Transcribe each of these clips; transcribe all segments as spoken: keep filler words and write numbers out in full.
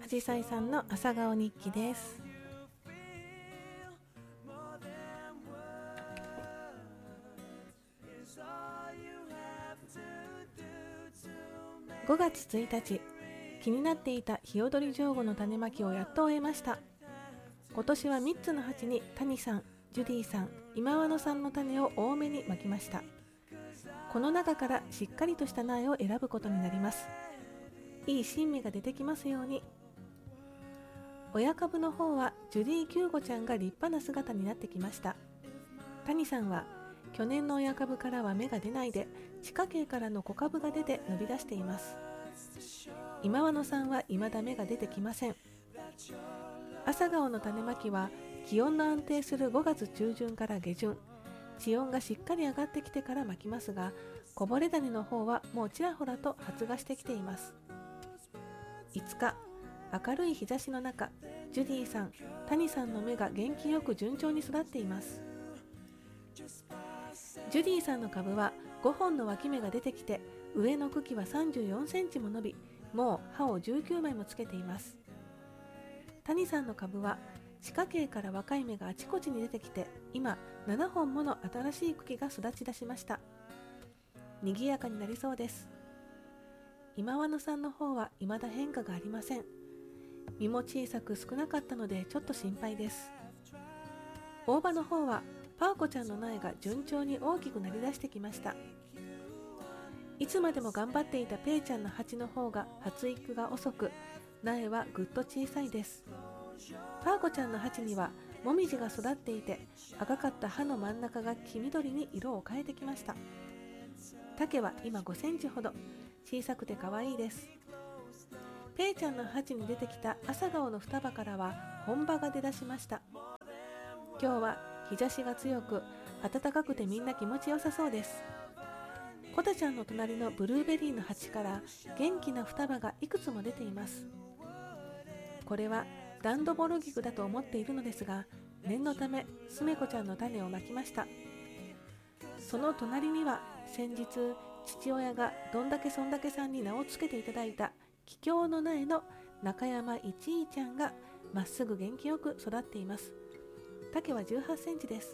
あじさいさんの朝顔日記です。ごがつついたち、気になっていた日踊り上後の種まきをやっと終えました。今年はみっつの鉢に谷さん、ジュディさん、今和野さんの種を多めにまきました。この中からしっかりとした苗を選ぶことになります。いい新芽が出てきますように。親株の方はジュディ・キューゴちゃんが立派な姿になってきました。谷さんは去年の親株からは芽が出ないで、地下茎からの小株が出て伸び出しています。今和野さんは未だ芽が出てきません。朝顔の種まきは気温の安定するごがつ中旬から下旬、地温がしっかり上がってきてからまきますが、こぼれ種の方はもうちらほらと発芽してきています。いつか、明るい日差しの中、ジュディさん、谷さんの芽が元気よく順調に育っています。ジュディさんの株はごほんの脇芽が出てきて、上の茎はさんじゅうよんセンチも伸び、もう葉をじゅうきゅうまいもつけています。谷さんの株は地下茎から若い芽があちこちに出てきて、今ななほんもの新しい茎が育ち出しました。にぎやかになりそうです。今和野さんの方は未だ変化がありません。実も小さく少なかったのでちょっと心配です。大葉の方はパーコちゃんの苗が順調に大きくなりだしてきました。いつまでも頑張っていたペイちゃんの鉢の方が発育が遅く、苗はぐっと小さいです。パーコちゃんの鉢にはもみじが育っていて、赤かった葉の真ん中が黄緑に色を変えてきました。丈は今ごセンチほど、小さくて可愛いです。ペイちゃんの鉢に出てきた朝顔の双葉からは本葉が出だしました。今日は日差しが強く暖かくてみんな気持ちよさそうです。コタちゃんの隣のブルーベリーの鉢から元気な双葉がいくつも出ています。これはダンドボロギクだと思っているのですが、念のためスメコちゃんの種をまきました。その隣には先日父親がどんだけそんだけさんに名をつけていただいた桔梗の苗の中山一位ちゃんがまっすぐ元気よく育っています。丈はじゅうはちセンチです。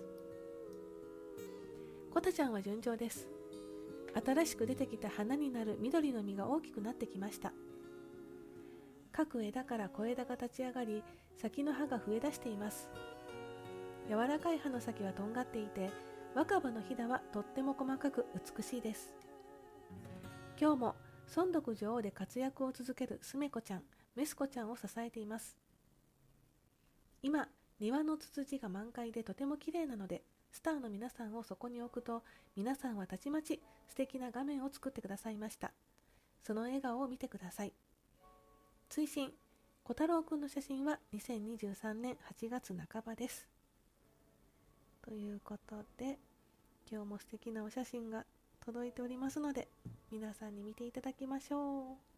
コタちゃんは順調です。新しく出てきた花になる緑の実が大きくなってきました。各枝から小枝が立ち上がり、先の葉が増え出しています。柔らかい葉の先はとんがっていて、若葉のひだはとっても細かく美しいです。今日も尊徳女王で活躍を続けるスメコちゃん、メスコちゃんを支えています。今、庭のツツジが満開でとても綺麗なので、スターの皆さんをそこに置くと、皆さんはたちまち素敵な画面を作ってくださいました。その笑顔を見てください。追伸、小太郎くんの写真はにせんにじゅうさんねんはちがつなかばです。ということで、今日も素敵なお写真が届いておりますので、皆さんに見ていただきましょう。